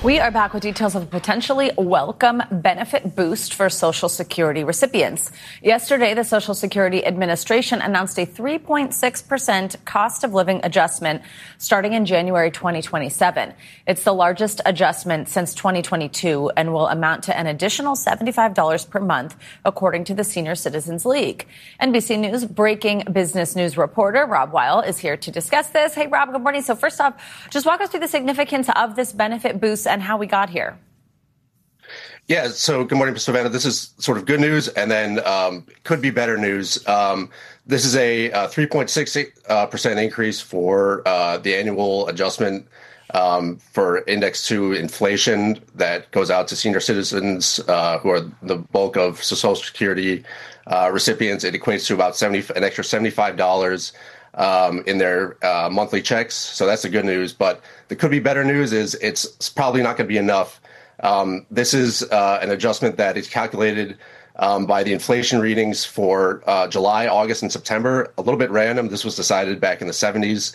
We are back with details of a potentially welcome benefit boost for Social Security recipients. Yesterday, the Social Security Administration announced a 3.6% cost of living adjustment starting in January 2027. It's the largest adjustment since 2022 and will amount to an additional $75 per month, according to the Senior Citizens League. NBC News breaking business news reporter Rob Weil is here to discuss this. Hey, Rob, good morning. So first off, just walk us through the significance of this benefit boost and how we got here. Yeah, so good morning, Savannah. This is sort of good news, and then could be better news. This is a 3.6% increase for the annual adjustment for index to inflation that goes out to senior citizens who are the bulk of Social Security recipients. It equates to about an extra $75 in their monthly checks. So that's the good news. But the could be better news is it's probably not going to be enough. This is an adjustment that is calculated by the inflation readings for July, August, and September. A little bit random. This was decided back in the 70s.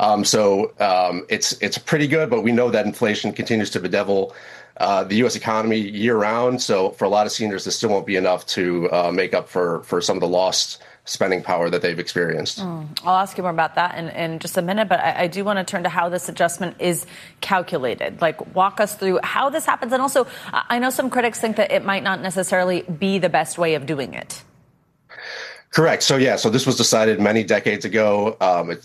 It's pretty good, but we know that inflation continues to bedevil the U.S. economy year round. So for a lot of seniors, this still won't be enough to make up for some of the lost spending power that they've experienced. I'll ask you more about that in just a minute, but I do want to turn to how this adjustment is calculated. Like, walk us through how this happens. And also, I know some critics think that it might not necessarily be the best way of doing it. Correct. So this was decided many decades ago.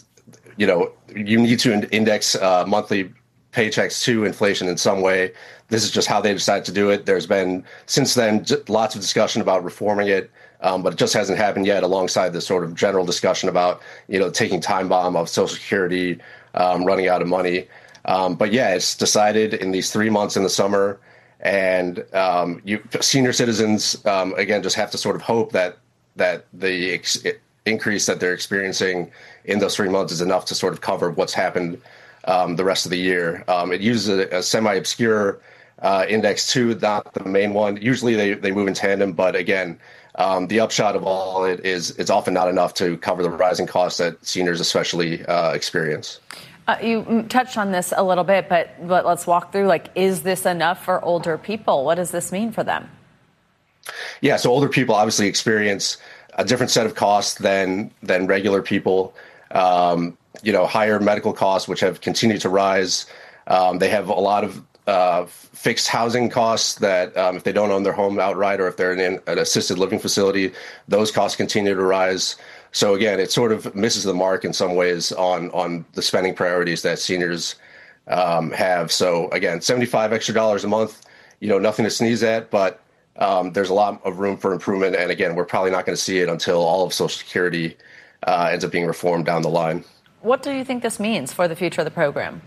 You need to index monthly paychecks to inflation in some way. This is just how they decided to do it. There's been, since then, lots of discussion about reforming it. But it just hasn't happened yet, alongside the sort of general discussion about, taking time bomb of Social Security, running out of money. But yeah, it's decided in these 3 months in the summer. And senior citizens, again, just have to sort of hope that the increase that they're experiencing in those 3 months is enough to sort of cover what's happened the rest of the year. It uses a semi-obscure index 2, not the main one. Usually they move in tandem, but again, the upshot of all it is it's often not enough to cover the rising costs that seniors especially experience. You touched on this a little bit, but let's walk through, is this enough for older people? What does this mean for them? Yeah, so older people obviously experience a different set of costs than regular people. Higher medical costs, which have continued to rise. They have a lot of fixed housing costs that if they don't own their home outright, or if they're in an assisted living facility, those costs continue to rise. So again, it sort of misses the mark in some ways on the spending priorities that seniors have. So again, $75 extra a month, nothing to sneeze at, but there's a lot of room for improvement. And again, we're probably not going to see it until all of Social Security ends up being reformed down the line. What do you think this means for the future of the program?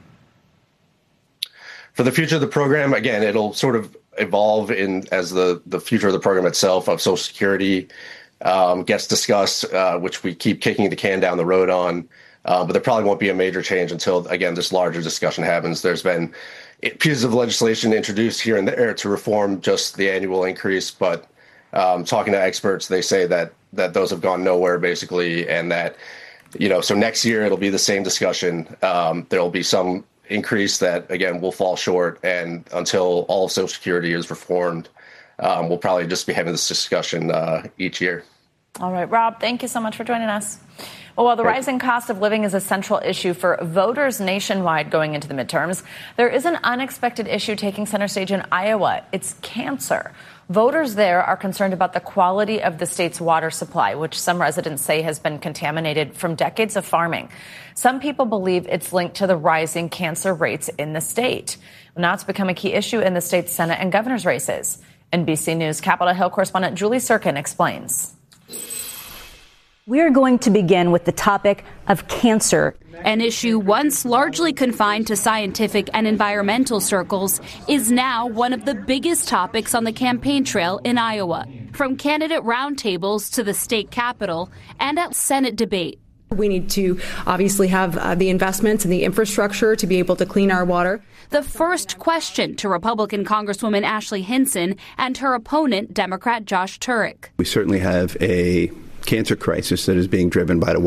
For the future of the program, again, it'll sort of evolve as the future of the program itself of Social Security gets discussed, which we keep kicking the can down the road on. But there probably won't be a major change until, again, this larger discussion happens. There's been pieces of legislation introduced here and there to reform just the annual increase. But talking to experts, they say that those have gone nowhere, basically, and that, so next year it'll be the same discussion. There'll be some increase that, again, will fall short. And until all of Social Security is reformed, we'll probably just be having this discussion each year. All right, Rob, thank you so much for joining us. Well, while the rising cost of living is a central issue for voters nationwide going into the midterms, there is an unexpected issue taking center stage in Iowa. It's cancer. Voters there are concerned about the quality of the state's water supply, which some residents say has been contaminated from decades of farming. Some people believe it's linked to the rising cancer rates in the state. Now it's become a key issue in the state's Senate and governor's races. NBC News Capitol Hill correspondent Julie Sirkin explains. We are going to begin with the topic of cancer. An issue once largely confined to scientific and environmental circles is now one of the biggest topics on the campaign trail in Iowa, from candidate roundtables to the state capitol and at Senate debate. We need to obviously have the investments and the infrastructure to be able to clean our water. The first question to Republican Congresswoman Ashley Hinson and her opponent, Democrat Josh Turek. We certainly have a cancer crisis that is being driven by the